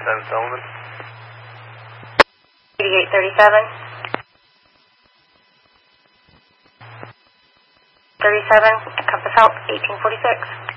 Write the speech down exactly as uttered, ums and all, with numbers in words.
ten Sullivan. eighty-eight thirty-seven. thirty-seven, Compass Help, eighteen forty-six.